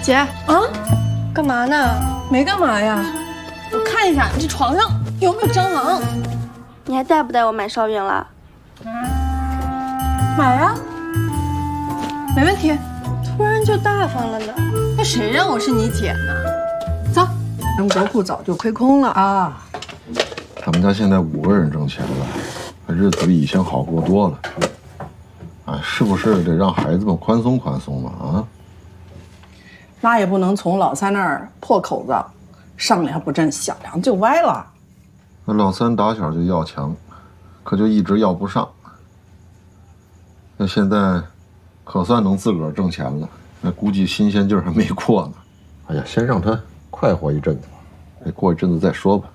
姐啊，干嘛呢？ 没干嘛呀，我看一下你这床上有没有蟑螂。 你还带不带我买烧饼了？ 买呀，没问题。 突然就大方了呢？ 那谁让我是你姐呢？走，咱国库早就亏空了啊。 他们家现在5个人挣钱了，日子比以前好过多了。哎，是不是得让孩子们宽松宽松嘛？啊？ 那也不能从老三那儿破口子，上梁不正下梁就歪了。 那老三打小就要强，可就一直要不上。那现在可算能自个儿挣钱了，那估计新鲜劲儿还没过呢。哎呀，先让他快活一阵子吧，过一阵子再说吧。